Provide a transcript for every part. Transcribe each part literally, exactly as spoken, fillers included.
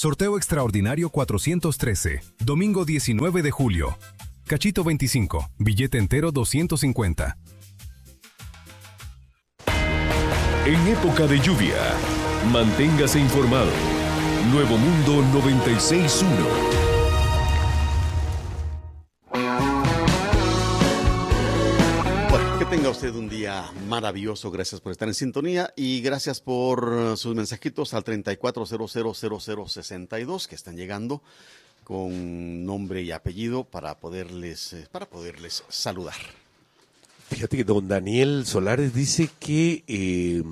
Sorteo extraordinario cuatrocientos trece, domingo diecinueve de julio. Cachito veinticinco, billete entero doscientos cincuenta. En época de lluvia, manténgase informado. Nuevo Mundo noventa y seis punto uno. Que tenga usted un día maravilloso. Gracias por estar en sintonía y gracias por sus mensajitos al treinta y cuatro cero cero cero cero sesenta y dos que están llegando con nombre y apellido para poderles para poderles saludar. Fíjate que don Daniel Solares dice que eh,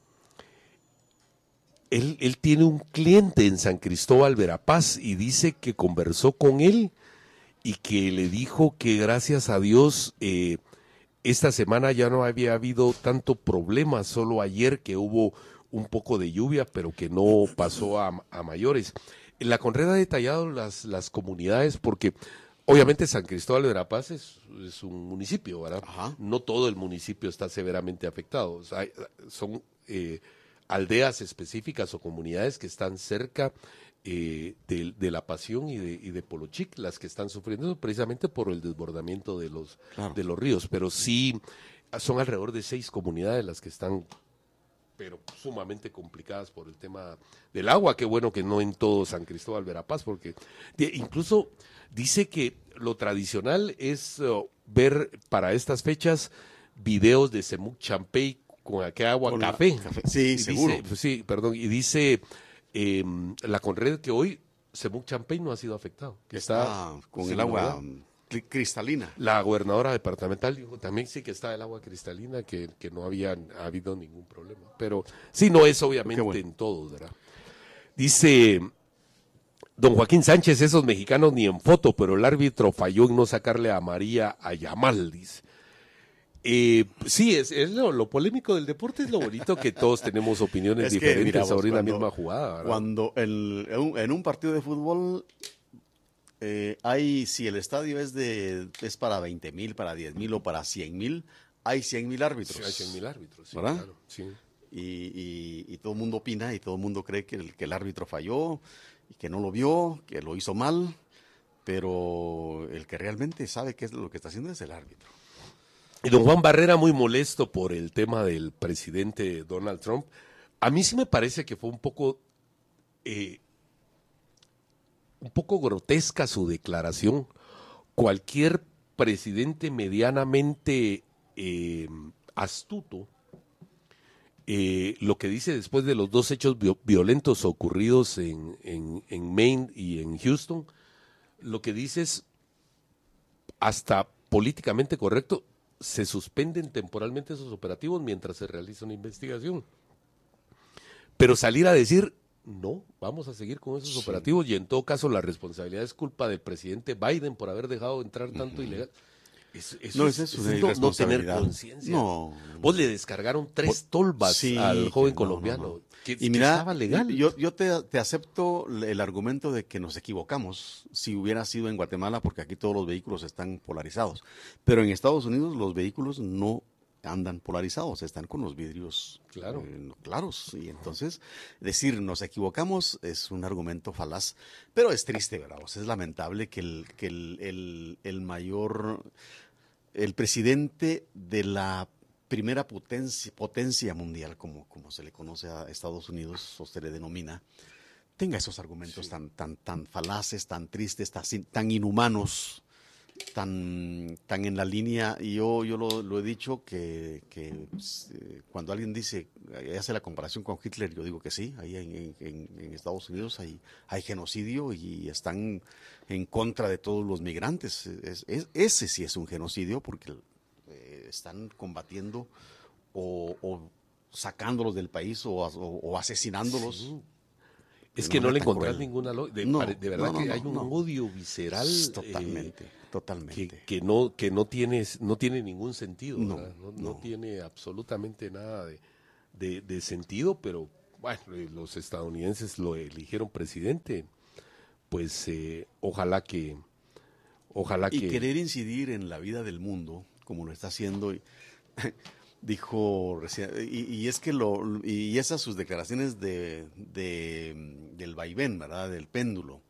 él, él tiene un cliente en San Cristóbal Verapaz y dice que conversó con él y que le dijo que gracias a Dios eh, esta semana ya no había habido tanto problema, solo ayer que hubo un poco de lluvia, pero que no pasó a, a mayores. La Conred ha detallado las, las comunidades porque obviamente San Cristóbal de Verapaz es, es un municipio, ¿verdad? Ajá. No todo el municipio está severamente afectado. O sea, son eh, aldeas específicas o comunidades que están cerca eh, de, de La Pasión y de, y de Polochic, las que están sufriendo precisamente por el desbordamiento de los, Claro. de los ríos. Pero sí, son alrededor de seis comunidades las que están pero sumamente complicadas por el tema del agua. Qué bueno que no en todo San Cristóbal Verapaz, porque de, incluso dice que lo tradicional es uh, ver para estas fechas videos de Semuc Champey con aquella agua Con café. la- café. Sí, Y seguro. dice- pues sí, perdón, y dice eh, la Conred que hoy Semuc Champey no ha sido afectado. Que Está con sí, el agua ¿verdad? um, cri- cristalina. La gobernadora departamental dijo también sí que está el agua cristalina, que, que no había ha habido ningún problema. Pero sí, no es obviamente Qué bueno. en todos, ¿verdad? Dice don Joaquín Sánchez, esos mexicanos ni en foto, pero el árbitro falló en no sacarle a María a Yamal, dice. Eh, sí, es, es lo, lo polémico del deporte, es lo bonito que todos tenemos opiniones Es que, diferentes mira, vos, sobre una cuando- misma jugada, ¿verdad? Cuando el- en, un, en un partido de fútbol eh, hay, si el estadio es de es para veinte mil, para diez mil o para cien mil, hay cien mil árbitros. Sí, hay cien mil árbitros, sí, ¿verdad? claro, sí. Y, y- y todo el mundo opina y todo el mundo cree que el, que el árbitro falló y que no lo vio, que lo hizo mal, pero el que realmente sabe qué es lo que está haciendo es el árbitro. Y don Juan Barrera muy molesto por el tema del presidente Donald Trump. A mí sí me parece que fue un poco, eh, un poco grotesca su declaración. Cualquier presidente medianamente eh, astuto, eh, lo que dice después de los dos hechos vi- violentos ocurridos en, en, en Maine y en Houston, lo que dice es, hasta políticamente correcto, se suspenden temporalmente esos operativos mientras se realiza una investigación. Pero salir a decir, no, vamos a seguir con esos Sí. operativos y en todo caso la responsabilidad es culpa del presidente Biden por haber dejado entrar tanto ilegal. Eso, eso No, es, es eso, es de no- no tener irresponsabilidad. conciencia. No. Vos le descargaron tres Vos- tolvas sí, al joven que no, colombiano, no, no. Que, Y que mira, estaba legal. yo, yo te, te acepto el argumento de que nos equivocamos si hubiera sido en Guatemala, porque aquí todos los vehículos están polarizados. Pero en Estados Unidos los vehículos no andan polarizados, están con los vidrios Claro. eh, claros. Y entonces, decir nos equivocamos es un argumento falaz, pero es triste, ¿verdad? O sea, es lamentable que el, que el, el, el mayor, el presidente de la primera potencia, potencia mundial, como, como se le conoce a Estados Unidos, o se le denomina, tenga esos argumentos Sí. tan, tan, tan falaces, tan tristes, tan, tan inhumanos, tan, tan en la línea. Y yo, yo lo, lo he dicho que, que pues, eh, cuando alguien dice, eh, hace la comparación con Hitler, yo digo que sí, ahí en, en, en Estados Unidos hay, hay genocidio y están en contra de todos los migrantes. Es, es, ese sí es un genocidio porque eh, están combatiendo o, o sacándolos del país o, o, o asesinándolos. Sí. Es de que una no le manera tan encontrás cruel. ninguna lógica. De, No, pare- de verdad no, no, que no, hay un no. odio visceral. Totalmente, eh, totalmente. que, que no que no tiene no tiene ningún sentido, No, ¿verdad? no, no no. tiene absolutamente nada de, de, de sentido, pero bueno, eh, los estadounidenses lo eligieron presidente, pues eh, ojalá que ojalá Y que querer incidir en la vida del mundo, como lo está haciendo. y- dijo recién, y, y es que lo, y esas sus declaraciones de, de del vaivén, ¿verdad? Del péndulo.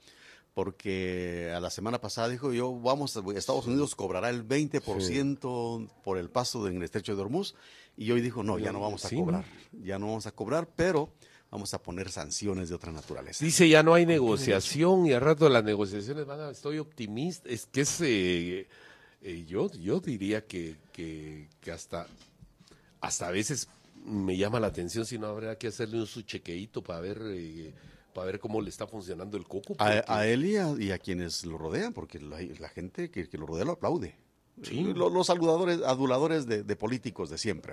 Porque a la semana pasada dijo yo, vamos, a Estados Unidos cobrará el veinte por ciento sí. por el paso en el estrecho de Hormuz, y hoy dijo, no, ya no vamos a sí, cobrar, ¿no? ya no vamos a cobrar, pero vamos a poner sanciones de otra naturaleza. Dice, ya no hay negociación, y al rato las negociaciones van a, estoy optimista, es que es, eh, eh, yo, yo diría que, que, que hasta, hasta a veces me llama la atención si no habría que hacerle un su chequeíto para ver... Eh, para ver cómo le está funcionando el coco. A, a él y a, y a quienes lo rodean, porque la, la gente que, que lo rodea lo aplaude. Sí. Los, los aduladores, aduladores de, de políticos de siempre.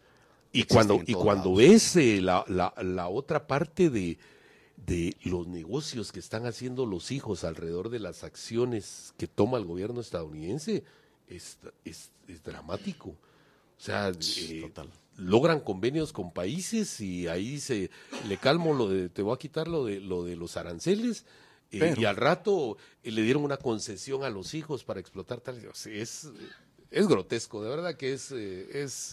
Y cuando, y cuando ves eh, la, la, la otra parte de, de los negocios que están haciendo los hijos alrededor de las acciones que toma el gobierno estadounidense, es, es, es dramático. O sea, eh, Total. logran convenios con países y ahí se le calmo lo de, te voy a quitar lo de lo de los aranceles, eh, y al rato eh, le dieron una concesión a los hijos para explotar tal. O sea, es, es grotesco, de verdad que es, eh, es,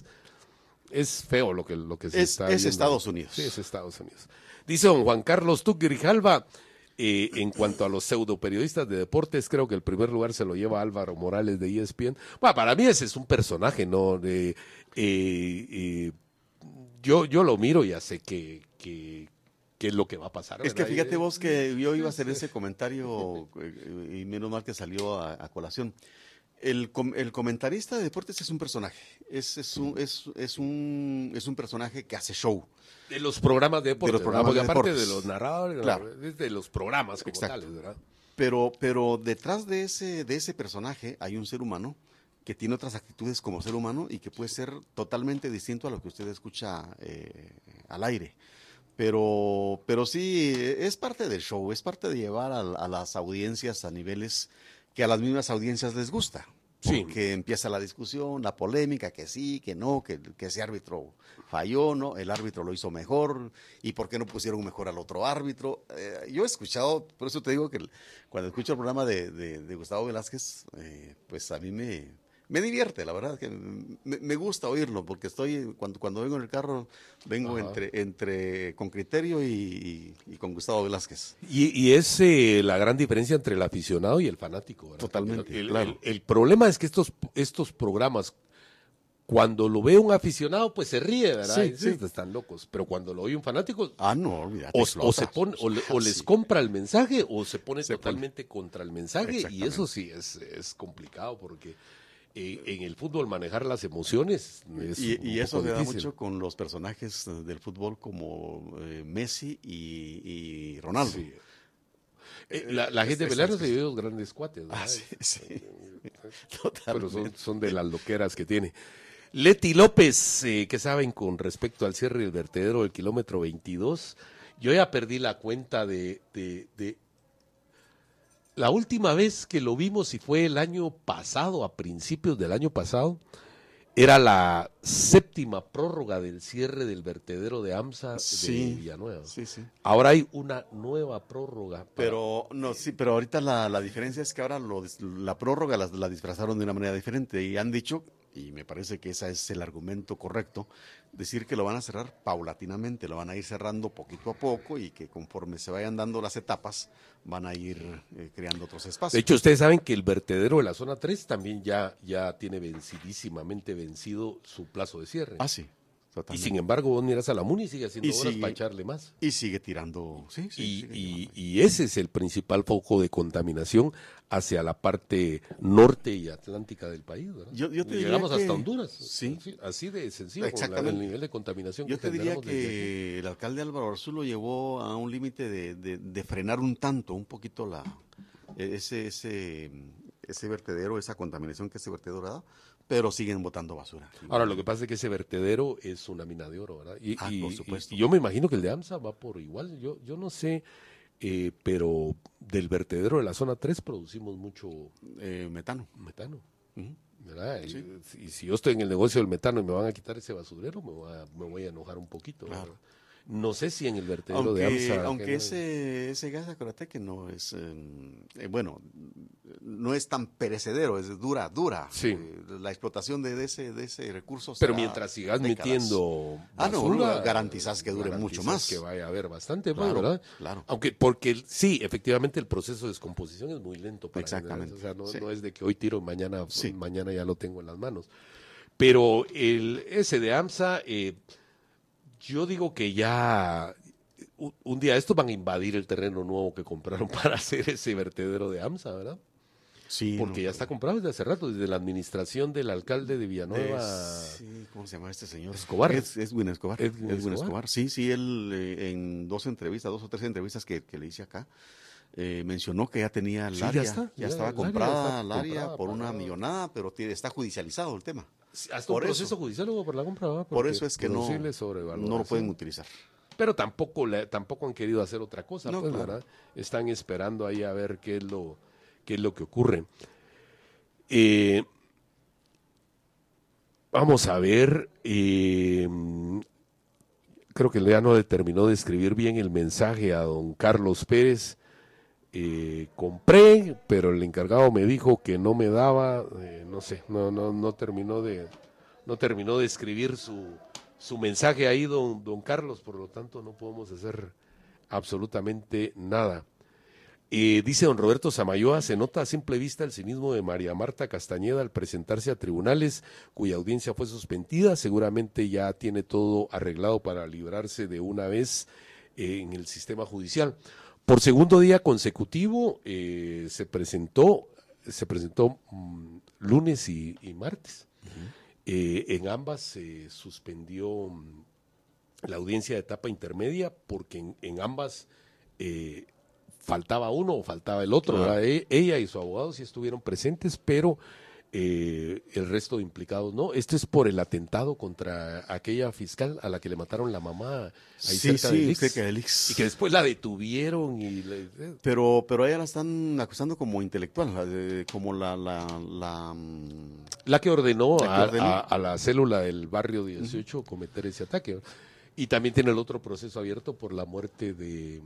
es feo lo que, lo que se es, está Es viendo. Estados Unidos. Sí, es Estados Unidos. Dice don Juan Carlos Tuc Grijalva, Eh, en cuanto a los pseudo periodistas de deportes, creo que el primer lugar se lo lleva Álvaro Morales de E S P N. Bueno, para mí ese es un personaje, ¿no? De, eh, eh, yo, yo lo miro y ya sé que, que, que es lo que va a pasar. Es ¿verdad? Que fíjate vos que yo iba a hacer ese comentario y menos mal que salió a, a colación. El, el comentarista de deportes es un personaje, es, es, un, es, es, un, es un personaje que hace show. De los programas de deportes, de los programas de aparte deportes. de los narradores, claro. de los programas como Exacto. tales, ¿verdad? Pero, pero detrás de ese, de ese personaje hay un ser humano que tiene otras actitudes como ser humano y que puede ser totalmente distinto a lo que usted escucha eh, al aire. Pero, pero sí, es parte del show, es parte de llevar a, a las audiencias a niveles que a las mismas audiencias les gusta. Sí. Que empieza la discusión, la polémica, que sí, que no, que, que ese árbitro falló, ¿no? El árbitro lo hizo mejor, y por qué no pusieron mejor al otro árbitro. Eh, yo he escuchado, por eso te digo que cuando escucho el programa de, de, de Gustavo Velázquez, eh, pues a mí me, me divierte, la verdad, que me, me gusta oírlo, porque estoy, cuando, cuando vengo en el carro, vengo entre, entre con criterio y, y, y con Gustavo Velázquez. Y, y es eh, la gran diferencia entre el aficionado y el fanático, ¿verdad? Totalmente, el, claro. El, el problema es que estos, estos programas, cuando lo ve un aficionado, pues se ríe, ¿verdad? Sí, sí. sí. Están locos. Pero cuando lo oye un fanático, ah, no, olvídate, o, o se pone, o, le, o les sí. compra el mensaje, o se pone se pone. totalmente contra el mensaje, y eso sí es, es complicado, porque eh, en el fútbol manejar las emociones es y, un y eso se da difícil. mucho con los personajes del fútbol como eh, Messi y, y Ronaldo. Sí. Eh, la, la gente de Belardo se lleva dos grandes cuates, ¿verdad? Ah, sí, sí. Totalmente. Pero son, son de las loqueras que tiene. Leti López, eh, ¿qué saben con respecto al cierre del vertedero del kilómetro veintidós? Yo ya perdí la cuenta de, de, de... La última vez que lo vimos, y fue el año pasado, a principios del año pasado, era la séptima prórroga del cierre del vertedero de AMSA sí, de Villanueva. Sí, sí. Ahora hay una nueva prórroga. Para... Pero no, sí, pero ahorita la, la diferencia es que ahora lo, la prórroga la, la disfrazaron de una manera diferente y han dicho, y me parece que ese es el argumento correcto, decir que lo van a cerrar paulatinamente, lo van a ir cerrando poquito a poco y que conforme se vayan dando las etapas van a ir eh, creando otros espacios. De hecho, ustedes saben que el vertedero de la zona tres también ya, ya tiene vencidísimamente vencido su plazo de cierre. Ah, sí. Totalmente. Y sin embargo, vos miras a la MUNI y sigue haciendo horas para echarle más. Y sigue tirando, sí, sí. Y, sigue y, y ese es el principal foco de contaminación hacia la parte norte y atlántica del país, ¿verdad? Yo, yo te Llegamos que, hasta Honduras. Sí. Así, así de sencillo, con la, el nivel de contaminación yo que te diría que el alcalde Álvaro Arzú lo llevó a un límite de, de, de frenar un tanto, un poquito la ese, ese, ese vertedero, esa contaminación que ese vertedero da, pero siguen botando basura. Ahora, lo que pasa es que ese vertedero es una mina de oro, ¿verdad? Y, ah, y, por supuesto. Y yo me imagino que el de AMSA va por igual. Yo, yo no sé, eh, pero del vertedero de la zona tres producimos mucho eh, metano. Metano. Uh-huh. ¿Verdad? Sí. Y, y si yo estoy en el negocio del metano y me van a quitar ese basurero, me voy a, me voy a enojar un poquito. Claro. No sé si en el vertedero Aunque, de AMSA. aunque que no- ese, ese gas, acuérdate que no es, eh, eh, bueno, no es tan perecedero, es dura, dura. Sí. Eh, la explotación de, de ese, de ese recurso. Pero será mientras sigas décadas. metiendo Ah, no, basura, garantizas que dure mucho garantizas más. que vaya a haber bastante más, Claro, ¿verdad? claro. Aunque, porque sí, efectivamente el proceso de descomposición es muy lento. Para Exactamente, O sea, no, sí. no es de que hoy tiro y mañana, Sí. mañana ya lo tengo en las manos. Pero el ese de AMSA, eh, yo digo que ya un, un día estos van a invadir el terreno nuevo que compraron para hacer ese vertedero de AMSA, ¿verdad? Sí, Porque no, ya está comprado desde hace rato, desde la administración del alcalde de Villanueva. Es- sí, ¿cómo se llama este señor? Escobar. Es, Edwin Escobar. Edwin Edwin Escobar. Escobar. Sí, sí, él eh, en dos entrevistas, dos o tres entrevistas que, que le hice acá, eh, mencionó que ya tenía el Sí, ya área, está, ya, ya, estaba el área comprada está el área comprada, por una pagada. millonada, pero tiene, está judicializado el tema. Hasta Por un proceso eso. judicial hubo por la compra, ¿verdad? Por Porque eso es que no, plausible sobrevaloración. no lo pueden utilizar. Pero tampoco le- tampoco han querido hacer otra cosa, No, pues, claro. ¿verdad? Están esperando ahí a ver qué es lo, qué es lo que ocurre. Eh, vamos a ver, eh, creo que ya no le terminó de escribir bien el mensaje a don Carlos Pérez. Eh, compré, pero el encargado me dijo que no me daba, eh, no sé, no, no, no terminó de, no terminó de escribir su, su mensaje ahí, don, don Carlos, por lo tanto no podemos hacer absolutamente nada. Eh, dice don Roberto Samayoa, se nota a simple vista el cinismo de María Marta Castañeda al presentarse a tribunales cuya audiencia fue suspendida, seguramente ya tiene todo arreglado para librarse de una vez eh, en el sistema judicial. Por segundo día consecutivo eh, se presentó, se presentó mm, lunes y, y martes. Uh-huh. Eh, en ambas se suspendió mm, la audiencia de etapa intermedia porque en, en ambas eh, faltaba uno o faltaba el otro. Claro. E, ella y su abogado sí estuvieron presentes, pero eh, el resto de implicados no. Esto es por el atentado contra aquella fiscal a la que le mataron la mamá ahí sí, cerca, sí, del Ix, cerca del Ix. y que después la detuvieron. y le, Pero pero a ella la están acusando como intelectual, como la... La, la, la que ordenó, la que ordenó. A, a, a la célula del barrio dieciocho uh-huh. cometer ese ataque. Y también tiene el otro proceso abierto por la muerte de...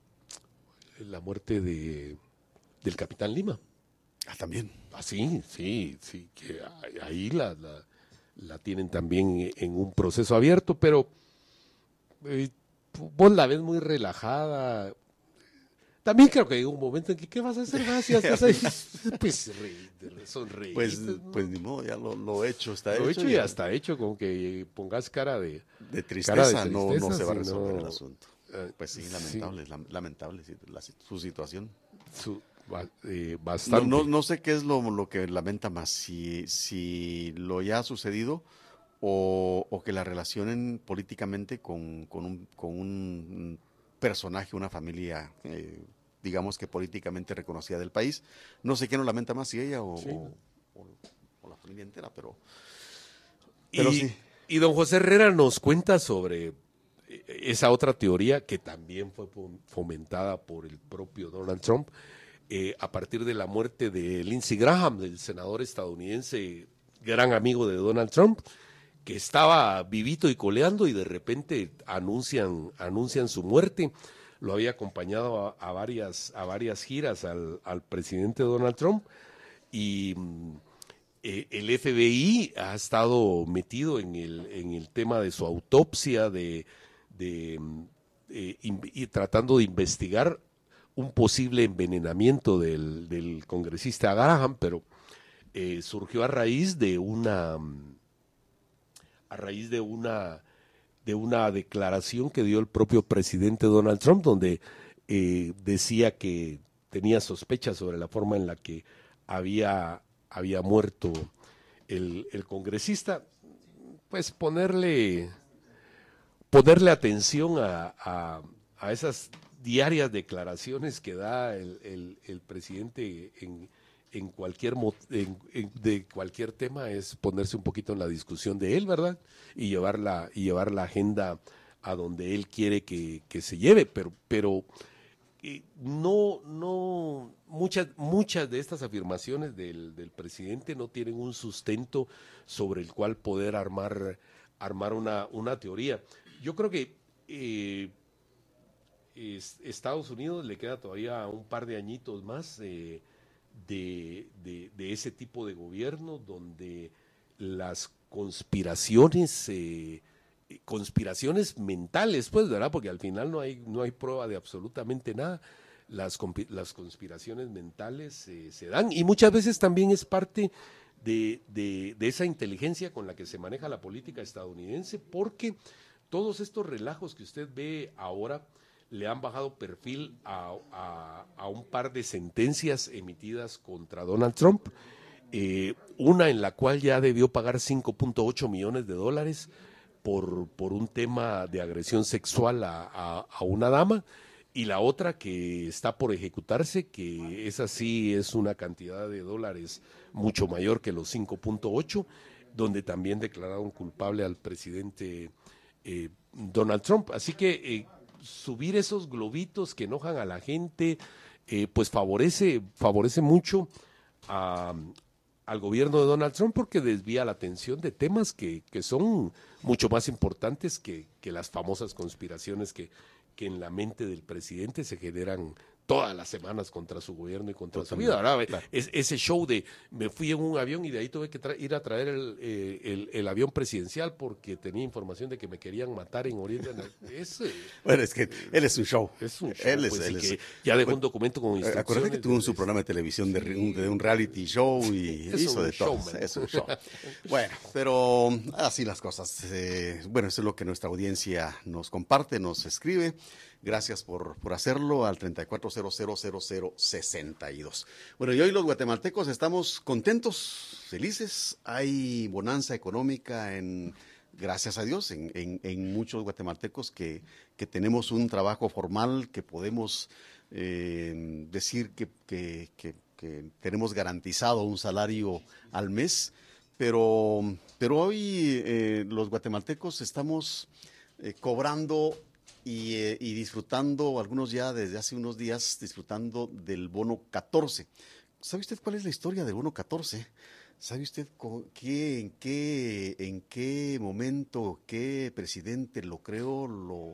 la muerte de del capitán Lima. Ah, también. Ah, sí, sí, sí, que ahí la, la, la tienen también en un proceso abierto, pero eh, vos la ves muy relajada. También creo que hay un momento en que, ¿qué vas a hacer? Vas, ya estás ahí, pues sonreír. Pues, ¿no? pues ni modo, ya lo, lo hecho está lo hecho. Lo hecho ya está hecho, con que pongas cara de... De tristeza, cara de tristeza no, no se va a si resolver no, el asunto. Pues sí, lamentable, sí. lamentable la, su situación. Su, eh, bastante. No, no, no sé qué es lo, lo que lamenta más, si, si lo ya ha sucedido o, o que la relacionen políticamente con, con, un, con un personaje, una familia, eh, digamos que políticamente reconocida del país. No sé quién lo lamenta más, si ella o, sí. o, o, o la familia entera, pero, pero y, sí. Y don José Herrera nos cuenta sobre esa otra teoría que también fue fomentada por el propio Donald Trump, eh, a partir de la muerte de Lindsey Graham, del senador estadounidense, gran amigo de Donald Trump, que estaba vivito y coleando y de repente anuncian, anuncian su muerte. Lo había acompañado a, a, varias, a varias giras al, al presidente Donald Trump y eh, el F B I ha estado metido en el, en el tema de su autopsia, de... De, eh, y tratando de investigar un posible envenenamiento del, del congresista Graham, pero eh, surgió a raíz de una a raíz de una de una declaración que dio el propio presidente Donald Trump, donde eh, decía que tenía sospechas sobre la forma en la que había había muerto el, el congresista. Pues ponerle ponerle atención a, a, a esas diarias declaraciones que da el, el, el presidente en, en cualquier en, en, de cualquier tema, es ponerse un poquito en la discusión de él, ¿verdad? Y llevar la, y llevar la agenda a donde él quiere que, que se lleve, pero, pero eh, no, no, muchas, muchas de estas afirmaciones del, del presidente no tienen un sustento sobre el cual poder armar, armar una, una teoría. Yo creo que eh, es, Estados Unidos le queda todavía un par de añitos más eh, de, de, de ese tipo de gobierno donde las conspiraciones, eh, conspiraciones mentales, pues, ¿verdad? Porque al final no hay, no hay prueba de absolutamente nada. Las, las conspiraciones mentales eh, se dan y muchas veces también es parte de, de, de esa inteligencia con la que se maneja la política estadounidense, porque todos estos relajos que usted ve ahora le han bajado perfil a, a, a un par de sentencias emitidas contra Donald Trump, eh, una en la cual ya debió pagar cinco punto ocho millones de dólares por, por un tema de agresión sexual a, a, a una dama, y la otra que está por ejecutarse, que esa sí es una cantidad de dólares mucho mayor que los cinco punto ocho, donde también declararon culpable al presidente eh, Donald Trump. Así que eh, subir esos globitos que enojan a la gente, eh, pues favorece, favorece mucho a, al gobierno de Donald Trump, porque desvía la atención de temas que, que son mucho más importantes que, que las famosas conspiraciones que que en la mente del presidente se generan todas las semanas contra su gobierno y contra su vida. Ahora, claro. es, ese show de me fui en un avión y de ahí tuve que ir a traer el, eh, el, el avión presidencial porque tenía información de que me querían matar en Oriente. Es, eh, bueno, es que él es un show. Es un show. Él es, pues, él que es, ya dejó bueno, un documento con instrucciones. Acuérdate que tuvo en su programa de televisión de, un, de un reality show y es hizo de todo. Showman. Es un show. Bueno, pero así las cosas. Eh, bueno, eso es lo que nuestra audiencia nos comparte, nos escribe. Gracias por, por hacerlo al treinta y cuatro cero cero cero cero sesenta y dos. Bueno, y hoy los guatemaltecos estamos contentos, felices. Hay bonanza económica, en, gracias a Dios, en, en, en muchos guatemaltecos que, que tenemos un trabajo formal, que podemos eh, decir que, que, que, que tenemos garantizado un salario al mes. Pero, pero hoy eh, los guatemaltecos estamos eh, cobrando Y, eh, y disfrutando, algunos ya desde hace unos días, disfrutando del bono catorce. ¿Sabe usted cuál es la historia del bono catorce? ¿Sabe usted qué, en, qué, en qué momento, qué presidente lo creó, lo,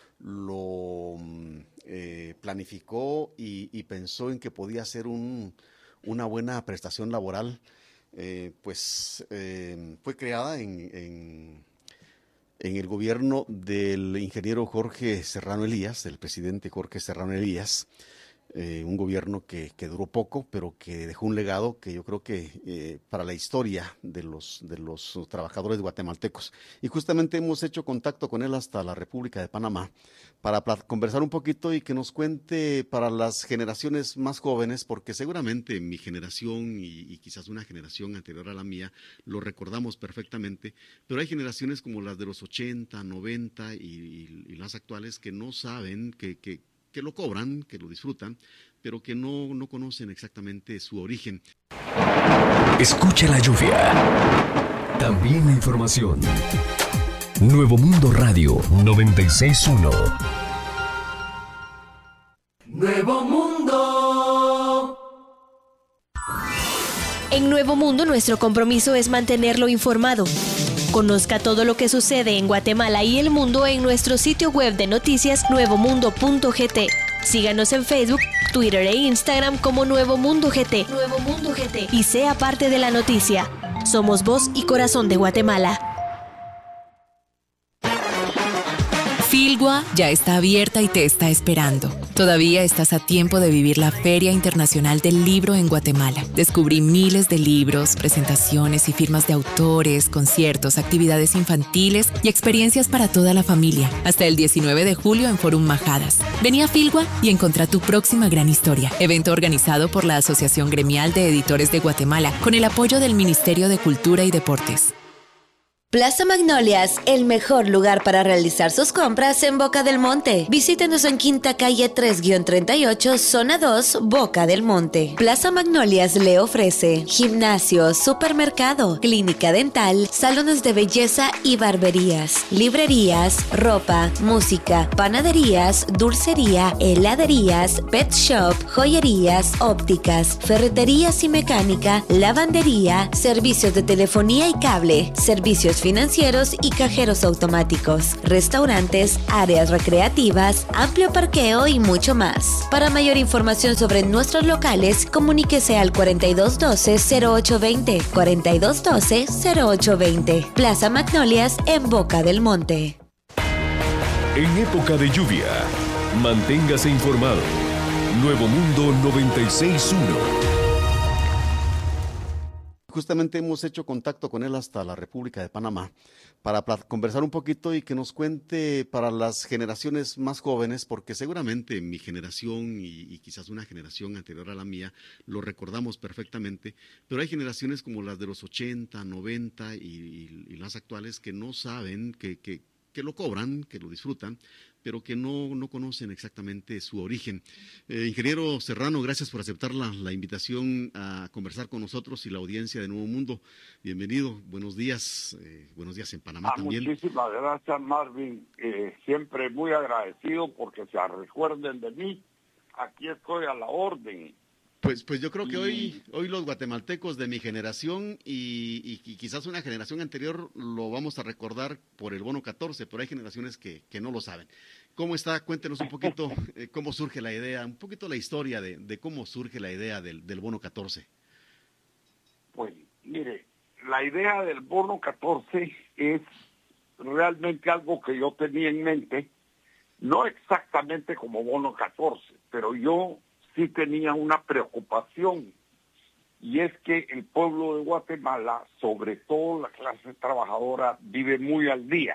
lo eh, planificó y, y pensó en que podía ser un, una buena prestación laboral? Eh, pues eh, fue creada en... en en el gobierno del ingeniero Jorge Serrano Elías, del presidente Jorge Serrano Elías, eh, un gobierno que, que duró poco, pero que dejó un legado que yo creo que eh, para la historia de los, de los trabajadores guatemaltecos. Y justamente hemos hecho contacto con él hasta la República de Panamá para conversar un poquito y que nos cuente para las generaciones más jóvenes, porque seguramente mi generación y, y quizás una generación anterior a la mía lo recordamos perfectamente, pero hay generaciones como las de los ochenta, noventa y, y, y las actuales que no saben, que, que, que lo cobran, que lo disfrutan, pero que no, no conocen exactamente su origen. Escucha la lluvia. También la información. Nuevo Mundo Radio noventa y seis punto uno. Nuevo Mundo. En Nuevo Mundo, nuestro compromiso es mantenerlo informado. Conozca todo lo que sucede en Guatemala y el mundo en nuestro sitio web de noticias nuevo mundo punto g t. Síganos en Facebook, Twitter e Instagram como Nuevo Mundo G T. Nuevo Mundo G T. Y sea parte de la noticia. Somos voz y corazón de Guatemala. Filgua ya está abierta y te está esperando. Todavía estás a tiempo de vivir la Feria Internacional del Libro en Guatemala. Descubrí miles de libros, presentaciones y firmas de autores, conciertos, actividades infantiles y experiencias para toda la familia. Hasta el diecinueve de julio en Forum Majadas. Vení a Filgua y encontrá tu próxima gran historia. Evento organizado por la Asociación Gremial de Editores de Guatemala con el apoyo del Ministerio de Cultura y Deportes. Plaza Magnolias, el mejor lugar para realizar sus compras en Boca del Monte. Visítenos en Quinta Calle tres treinta y ocho, Zona dos, Boca del Monte. Plaza Magnolias le ofrece gimnasio, supermercado, clínica dental, salones de belleza y barberías, librerías, ropa, música, panaderías, dulcería, heladerías, pet shop, joyerías, ópticas, ferreterías y mecánica, lavandería, servicios de telefonía y cable, servicios financieros y cajeros automáticos, restaurantes, áreas recreativas, amplio parqueo y mucho más. Para mayor información sobre nuestros locales, comuníquese al cuarenta y dos doce cero ocho veinte, cuarenta y dos doce cero ocho veinte. Plaza Magnolias en Boca del Monte. En época de lluvia, manténgase informado. Nuevo Mundo noventa y seis punto uno. Justamente hemos hecho contacto con él hasta la República de Panamá para pla- conversar un poquito y que nos cuente para las generaciones más jóvenes, porque seguramente mi generación y, y quizás una generación anterior a la mía lo recordamos perfectamente, pero hay generaciones como las de los ochenta, noventa y, y- y las actuales que no saben, que, que, que lo cobran, que lo disfrutan, pero que no, no conocen exactamente su origen. Eh, ingeniero Serrano, gracias por aceptar la, la invitación a conversar con nosotros y la audiencia de Nuevo Mundo. Bienvenido, buenos días, eh, buenos días en Panamá Ah, también. muchísimas gracias, Marvin. Eh, siempre muy agradecido porque se recuerden de mí. Aquí estoy a la orden. Pues, pues yo creo que Y- hoy, hoy los guatemaltecos de mi generación y, y- y quizás una generación anterior lo vamos a recordar por el bono catorce, pero hay generaciones que, que no lo saben. ¿Cómo está? Cuéntenos un poquito eh, cómo surge la idea, un poquito la historia de, de cómo surge la idea del, del bono catorce. Pues, mire, la idea del bono catorce es realmente algo que yo tenía en mente, no exactamente como bono catorce, pero yo sí tenía una preocupación, y es que el pueblo de Guatemala, sobre todo la clase trabajadora, vive muy al día.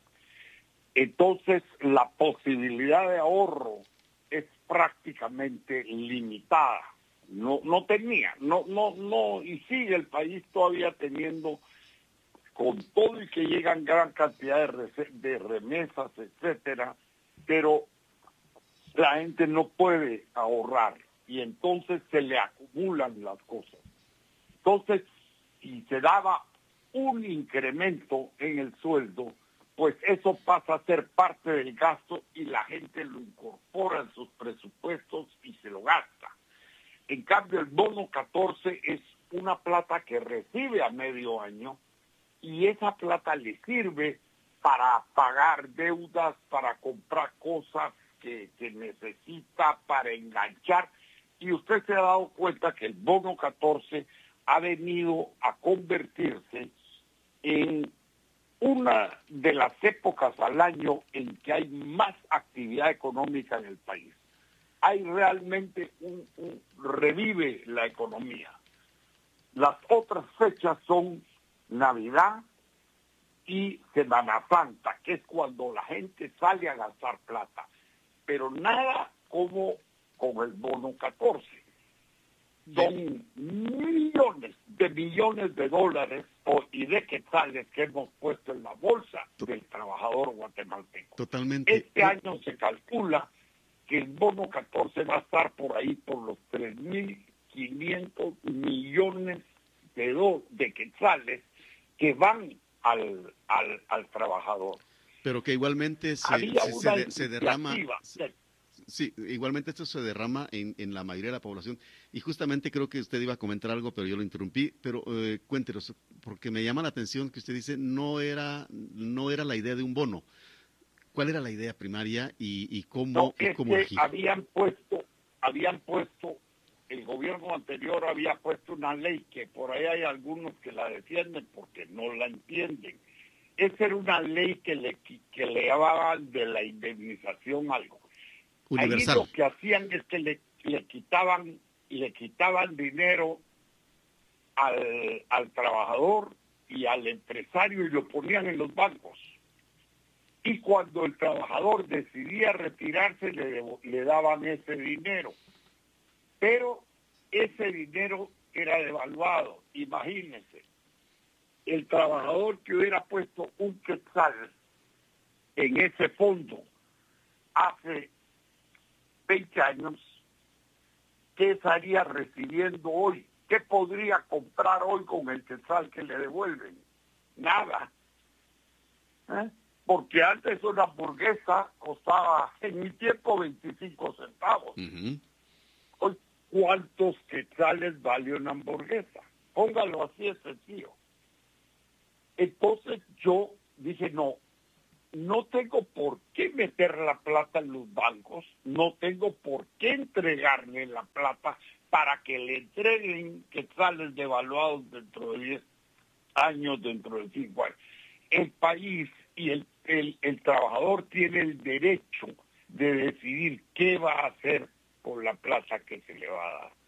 Entonces, la posibilidad de ahorro es prácticamente limitada. No, no tenía, no, no, no, y sigue el país todavía teniendo, con todo y que llegan gran cantidad de, rece- de remesas, etcétera, pero la gente no puede ahorrar y entonces se le acumulan las cosas. Entonces, si se daba un incremento en el sueldo, pues eso pasa a ser parte del gasto y la gente lo incorpora en sus presupuestos y se lo gasta. En cambio, el bono catorce es una plata que recibe a medio año y esa plata le sirve para pagar deudas, para comprar cosas que, que necesita, para enganchar. Y usted se ha dado cuenta que el bono catorce ha venido a convertirse en una de las épocas al año en que hay más actividad económica en el país. Hay realmente un, un revive la economía. Las otras fechas son Navidad y Semana Santa, que es cuando la gente sale a gastar plata, pero nada como con el bono catorce. Son millones de millones de dólares o, y de quetzales que hemos puesto en la bolsa del trabajador guatemalteco. Totalmente. Este año se calcula que el bono catorce va a estar por ahí por los tres mil quinientos millones de, do, de quetzales que van al, al, al trabajador. Pero que igualmente se, Había se, una se de- se derrama. iniciativa. Sí, igualmente esto se derrama en, en la mayoría de la población. Y justamente creo que usted iba a comentar algo, pero yo lo interrumpí. Pero eh, cuéntenos, porque me llama la atención que usted dice no era no era la idea de un bono. ¿Cuál era la idea primaria y, y cómo, No, y es cómo que agir? habían puesto, habían puesto, el gobierno anterior había puesto una ley que por ahí hay algunos que la defienden porque no la entienden. Esa era una ley que le, que le llamaban de la indemnización algo. Universal. Ahí lo que hacían es que le, le quitaban le quitaban dinero al, al trabajador y al empresario y lo ponían en los bancos. Y cuando el trabajador decidía retirarse, le, le daban ese dinero. Pero ese dinero era devaluado. Imagínense, el trabajador que hubiera puesto un quetzal en ese fondo hace veinte años, ¿qué estaría recibiendo hoy? ¿Qué podría comprar hoy con el quetzal que le devuelven? Nada. ¿Eh? Porque antes una hamburguesa costaba, en mi tiempo, veinticinco centavos. Uh-huh. Hoy, ¿cuántos quetzales vale una hamburguesa? Póngalo así, es sencillo. Entonces yo dije, no, no tengo por qué meter la plata en los bancos, no tengo por qué entregarle la plata para que le entreguen quetzales devaluados dentro de diez años, dentro de cinco años. El país y el, el, el trabajador tiene el derecho de decidir qué va a hacer con la plata que se le va a dar.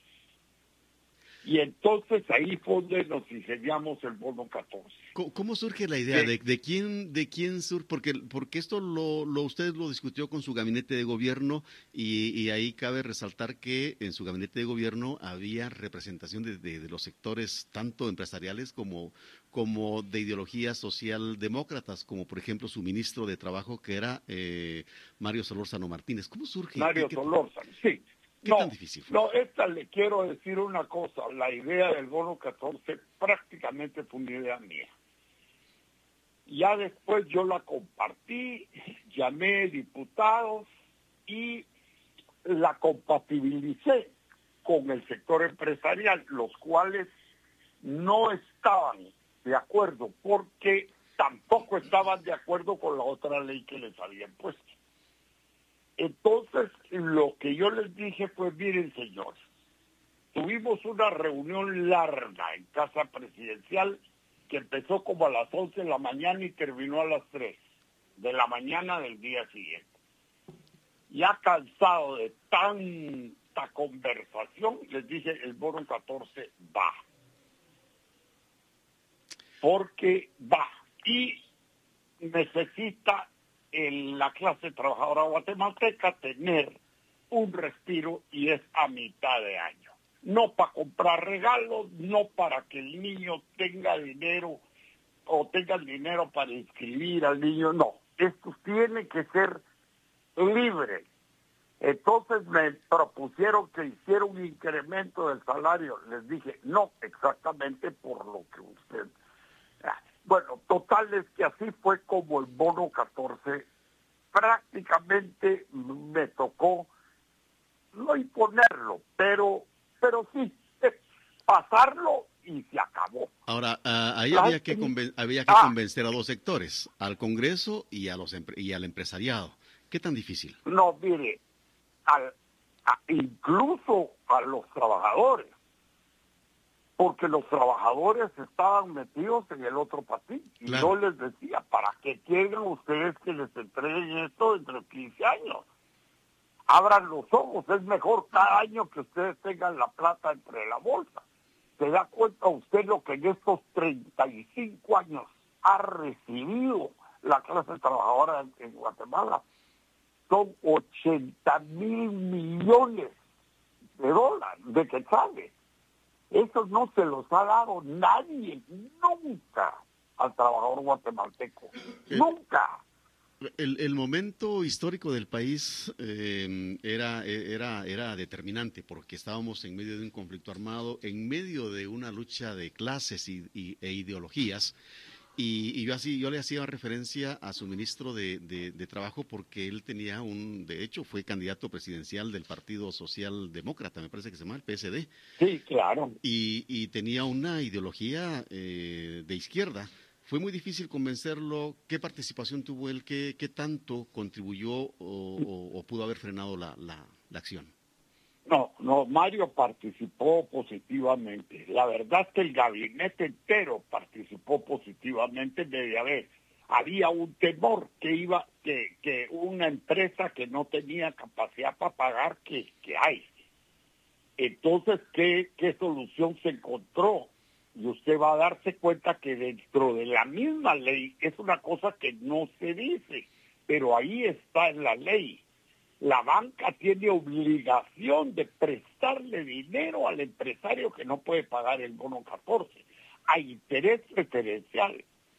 Y entonces ahí fue donde nos diseñamos el bono catorce. ¿Cómo surge la idea? ¿De, de quién de quién surge? Porque, porque esto lo, lo usted lo discutió con su gabinete de gobierno y, y ahí cabe resaltar que en su gabinete de gobierno había representación de, de, de los sectores tanto empresariales como, como de ideologías socialdemócratas, como por ejemplo su ministro de Trabajo que era eh, Mario Solórzano Martínez. ¿Cómo surge? Mario ¿Qué, Solórzano, sí. ¿Qué no, tan difícil fue? No, esta le quiero decir una cosa. La idea del bono catorce prácticamente fue una idea mía. Ya después yo la compartí, llamé diputados y la compatibilicé con el sector empresarial, los cuales no estaban de acuerdo porque tampoco estaban de acuerdo con la otra ley que les habían puesto. Entonces, lo que yo les dije fue, miren señores, tuvimos una reunión larga en Casa Presidencial que empezó como a las once de la mañana y terminó a las tres de la mañana del día siguiente. Ya cansado de tanta conversación, les dije, el bono catorce va. Porque va. Y necesita en la clase trabajadora guatemalteca tener un respiro y es a mitad de año. No para comprar regalos, no para que el niño tenga dinero o tenga el dinero para inscribir al niño, no. Esto tiene que ser libre. Entonces me propusieron que hiciera un incremento del salario. Les dije, no exactamente por lo que usted... Bueno, total es que así fue como el bono catorce prácticamente me tocó no imponerlo, pero pero sí pasarlo y se acabó. Ahora, uh, ahí había que, conven había que ah, convencer a dos sectores, al Congreso y, a los y al empresariado. ¿Qué tan difícil? No, mire, al, a, incluso a los trabajadores. Porque los trabajadores estaban metidos en el otro patín. Y claro, yo les decía, ¿para qué quieren ustedes que les entreguen esto dentro de quince años? Abran los ojos, es mejor cada año que ustedes tengan la plata entre la bolsa. ¿Se da cuenta usted lo que en estos treinta y cinco años ha recibido la clase trabajadora en, en Guatemala? Son ochenta mil millones de dólares, de quetzales. Eso no se los ha dado nadie, nunca, al trabajador guatemalteco. Eh, ¡Nunca! El, el momento histórico del país eh, era, era, era determinante porque estábamos en medio de un conflicto armado, en medio de una lucha de clases y, y, e ideologías. Y, y yo así yo le hacía referencia a su ministro de, de, de Trabajo porque él tenía un, de hecho fue candidato presidencial del Partido Socialdemócrata, me parece que se llama, el P S D. Sí, claro. Y, y tenía una ideología eh, de izquierda. Fue muy difícil convencerlo. ¿Qué participación tuvo él? ¿Qué, qué tanto contribuyó o, o, o pudo haber frenado la, la, la acción? No, no, Mario participó positivamente. La verdad es que el gabinete entero participó positivamente. Debe haber. Había un temor que iba, que, que una empresa que no tenía capacidad para pagar, que, que hay. Entonces, ¿qué, qué solución se encontró? Y usted va a darse cuenta que dentro de la misma ley es una cosa que no se dice, pero ahí está en la ley. La banca tiene obligación de prestarle dinero al empresario que no puede pagar el bono catorce, a interés preferencial.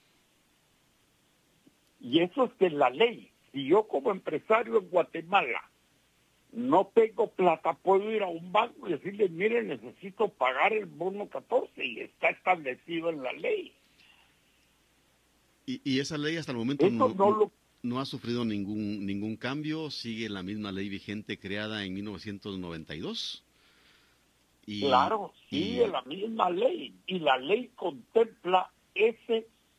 Y eso es de la ley. Si yo como empresario en Guatemala no tengo plata, puedo ir a un banco y decirle, mire, necesito pagar el bono catorce y está establecido en la ley. Y, y esa ley hasta el momento no, no, lo... no ha sufrido ningún ningún cambio, sigue la misma ley vigente creada en mil novecientos noventa y dos. Y, claro, sigue y... la misma ley y la ley contempla ese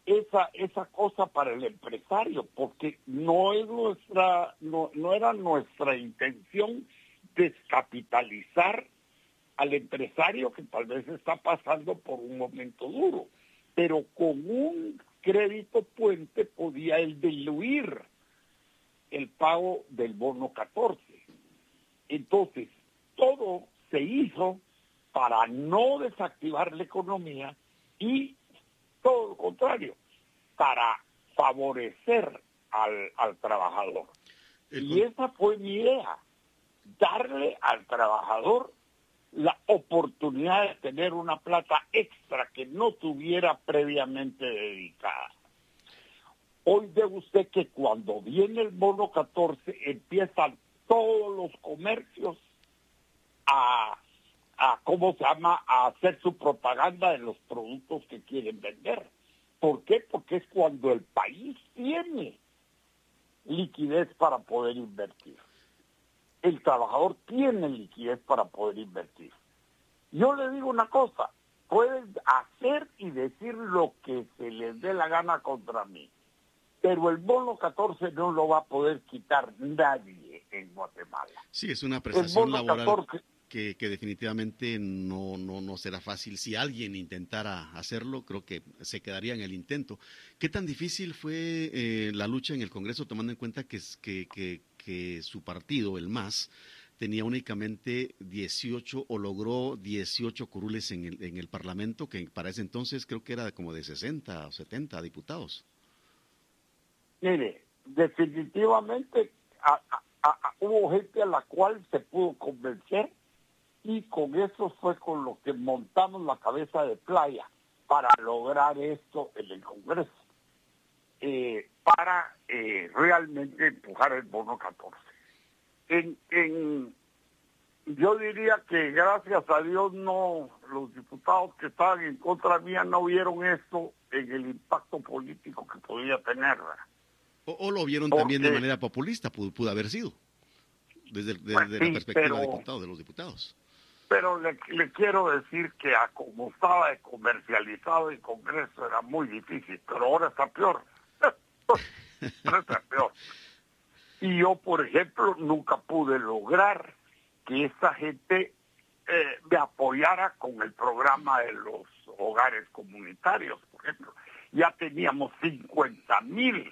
esa esa cosa para el empresario, porque no es nuestra no, no era nuestra intención descapitalizar al empresario que tal vez está pasando por un momento duro, pero con un crédito puente podía él diluir el pago del bono catorce. Entonces, todo se hizo para no desactivar la economía y todo lo contrario, para favorecer al, al trabajador. El... Y esa fue mi idea, darle al trabajador la oportunidad de tener una plata extra que no tuviera previamente dedicada. Hoy ve usted que cuando viene el bono catorce empiezan todos los comercios a, a ¿cómo se llama?, a hacer su propaganda de los productos que quieren vender. ¿Por qué? Porque es cuando el país tiene liquidez para poder invertir. El trabajador tiene liquidez para poder invertir. Yo le digo una cosa, pueden hacer y decir lo que se les dé la gana contra mí, pero el bono catorce no lo va a poder quitar nadie en Guatemala. Sí, es una prestación laboral catorce... que, que definitivamente no, no, no será fácil. Si alguien intentara hacerlo, creo que se quedaría en el intento. ¿Qué tan difícil fue eh, la lucha en el Congreso, tomando en cuenta que, que, que, que su partido, el M A S, tenía únicamente dieciocho o logró dieciocho curules en el, en el Parlamento, que para ese entonces creo que era como de sesenta o setenta diputados? Mire, definitivamente a, a, a, hubo gente a la cual se pudo convencer y con eso fue con lo que montamos la cabeza de playa para lograr esto en el Congreso, eh, para eh, realmente empujar el bono catorce. En, en, yo diría que gracias a Dios no, los diputados que estaban en contra mía no vieron esto en el impacto político que podía tener. O, o lo vieron Porque, también de manera populista, pudo, pudo haber sido, desde, desde pues sí, la perspectiva pero, de, diputado, de los diputados. Pero le, le quiero decir que a como estaba de comercializado el Congreso era muy difícil, pero ahora está peor. Ahora está peor. Y yo, por ejemplo, nunca pude lograr que esa gente eh, me apoyara con el programa de los hogares comunitarios, por ejemplo. Ya teníamos cincuenta mil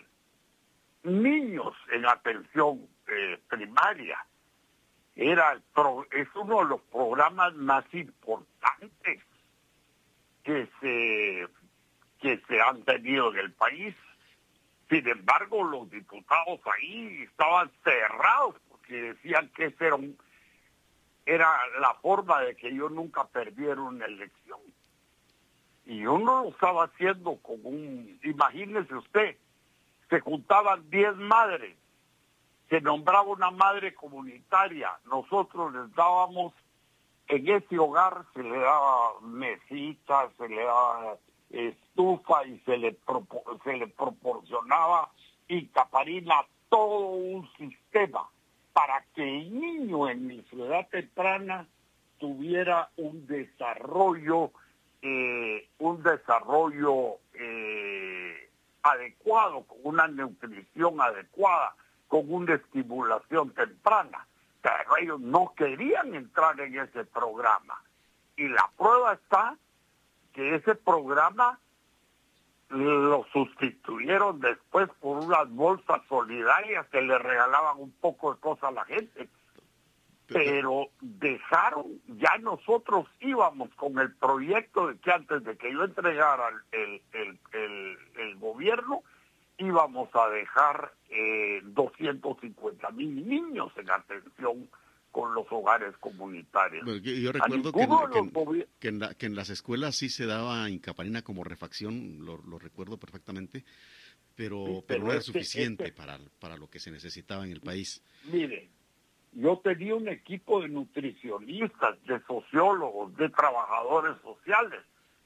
niños en atención eh, primaria. Era el pro, es uno de los programas más importantes que se que se han tenido en el país. Sin embargo, los diputados ahí estaban cerrados porque decían que ese era, un, era la forma de que yo nunca perdiera una elección. Y yo no lo estaba haciendo con un... Imagínese usted, se juntaban diez madres, se nombraba una madre comunitaria, nosotros les dábamos, en ese hogar se le daba mesitas, se le daba estufa y se le, se le proporcionaba y caparina todo un sistema para que el niño en su edad temprana tuviera un desarrollo, eh, un desarrollo eh, adecuado, con una nutrición adecuada, con una estimulación temprana. Pero ellos no querían entrar en ese programa. Y la prueba está que ese programa lo sustituyeron después por unas bolsas solidarias que le regalaban un poco de cosas a la gente. Pero dejaron, ya nosotros íbamos con el proyecto de que antes de que yo entregara el, el, el, el gobierno, íbamos a dejar eh, doscientos cincuenta mil niños en atención con los hogares comunitarios. Bueno, yo, yo recuerdo que en, que, en, que, en la, que en las escuelas sí se daba incaparina como refacción, lo, lo recuerdo perfectamente, pero, sí, pero, pero no era este, suficiente este, para, para lo que se necesitaba en el país. Mire, yo tenía un equipo de nutricionistas, de sociólogos, de trabajadores sociales,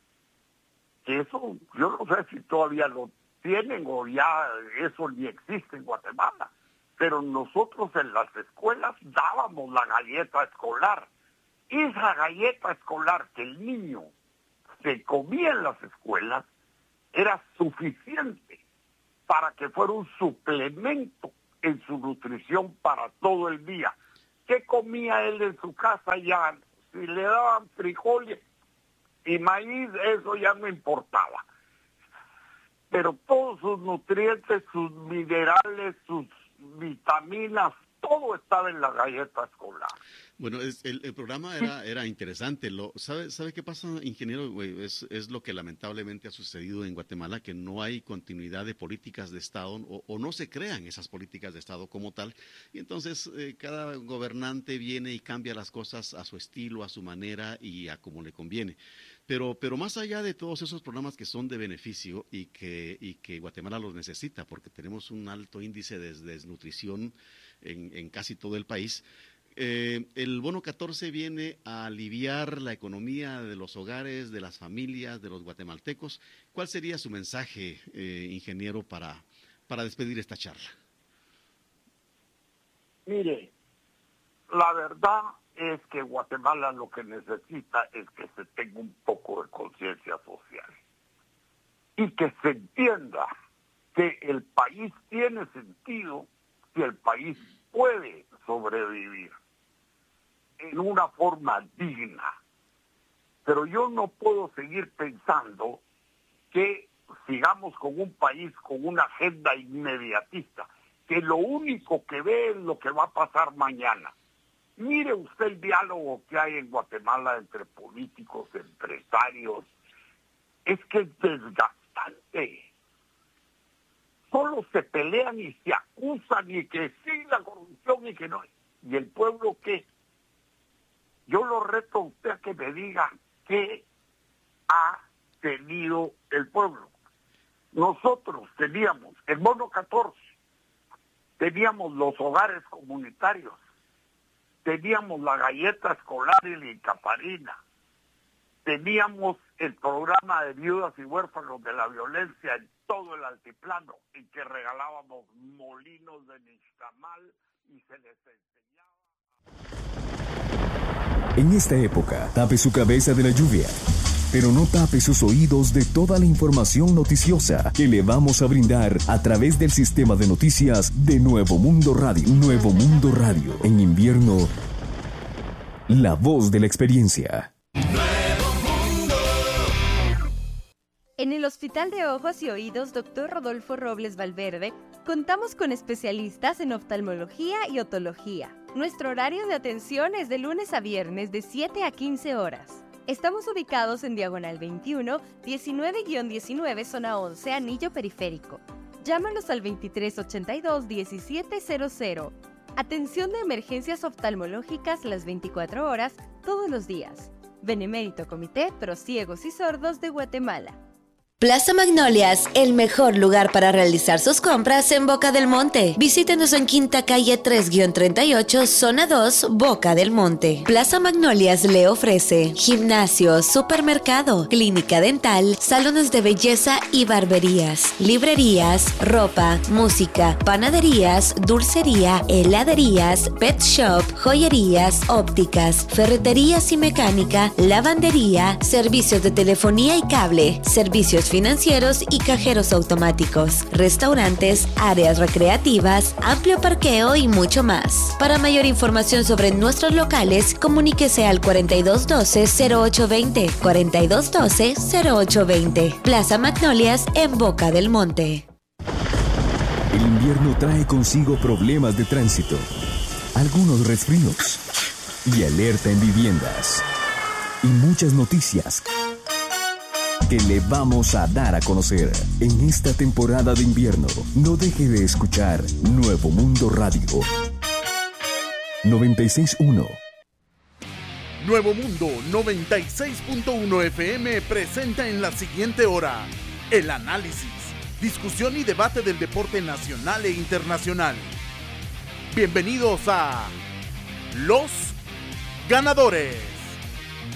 que eso yo no sé si todavía lo tienen o ya eso ni existe en Guatemala. Pero nosotros en las escuelas dábamos la galleta escolar. Esa galleta escolar que el niño se comía en las escuelas era suficiente para que fuera un suplemento en su nutrición para todo el día. ¿Qué comía él en su casa ya? Si le daban frijoles y maíz, eso ya no importaba. Pero todos sus nutrientes, sus minerales, sus vitaminas, todo estaba en la galleta escolar. Bueno, es, el, el programa era, era interesante. Lo, ¿sabe, ¿Sabe qué pasa, ingeniero? Güey, es, es lo que lamentablemente ha sucedido en Guatemala, que no hay continuidad de políticas de Estado o, o no se crean esas políticas de Estado como tal. Y entonces eh, cada gobernante viene y cambia las cosas a su estilo, a su manera y a como le conviene. Pero, pero más allá de todos esos programas que son de beneficio y que, y que Guatemala los necesita, porque tenemos un alto índice de desnutrición en, en casi todo el país, eh, el bono catorce viene a aliviar la economía de los hogares, de las familias, de los guatemaltecos. ¿Cuál sería su mensaje, eh, ingeniero, para, para despedir esta charla? Mire, la verdad es que Guatemala lo que necesita es que se tenga un poco de conciencia social y que se entienda que el país tiene sentido, que el país puede sobrevivir en una forma digna. Pero yo no puedo seguir pensando que sigamos con un país con una agenda inmediatista, que lo único que ve es lo que va a pasar mañana. Mire usted el diálogo que hay en Guatemala entre políticos, empresarios. Es que es desgastante. Solo se pelean y se acusan y que sí la corrupción y que no. ¿Y el pueblo qué? Yo lo reto a usted a que me diga qué ha tenido el pueblo. Nosotros teníamos el bono catorce, teníamos los hogares comunitarios, teníamos la galleta escolar y la incaparina, teníamos el programa de viudas y huérfanos de la violencia en todo el altiplano, en que regalábamos molinos de nixtamal y se les enseñaba. En esta época, tape su cabeza de la lluvia, pero no tape sus oídos de toda la información noticiosa que le vamos a brindar a través del sistema de noticias de Nuevo Mundo Radio. Nuevo Mundo Radio, en invierno, la voz de la experiencia. En el Hospital de Ojos y Oídos doctor Rodolfo Robles Valverde, contamos con especialistas en oftalmología y otología. Nuestro horario de atención es de lunes a viernes de siete a quince horas. Estamos ubicados en Diagonal veintiuno, diecinueve diecinueve, zona once, Anillo Periférico. Llámanos al veintitrés ochenta y dos, diecisiete cero cero. Atención de emergencias oftalmológicas las veinticuatro horas, todos los días. Benemérito Comité Pro Ciegos y Sordos de Guatemala. Plaza Magnolias, el mejor lugar para realizar sus compras en Boca del Monte. Visítenos en Quinta Calle tres treinta y ocho, zona dos, Boca del Monte. Plaza Magnolias le ofrece gimnasio, supermercado, clínica dental, salones de belleza y barberías, librerías, ropa, música, panaderías, dulcería, heladerías, pet shop, joyerías, ópticas, ferreterías y mecánica, lavandería, servicios de telefonía y cable, servicios financieros y cajeros automáticos, restaurantes, áreas recreativas, amplio parqueo y mucho más. Para mayor información sobre nuestros locales, comuníquese al cuarenta y dos doce, cero ocho veinte, cuarenta y dos doce, cero ocho veinte. Plaza Magnolias en Boca del Monte. El invierno trae consigo problemas de tránsito, algunos resfríos y alerta en viviendas y muchas noticias que le vamos a dar a conocer en esta temporada de invierno. No deje de escuchar Nuevo Mundo Radio noventa y seis punto uno. Nuevo Mundo noventa y seis punto uno F M presenta en la siguiente hora el análisis, discusión y debate del deporte nacional e internacional. Bienvenidos a Los Ganadores.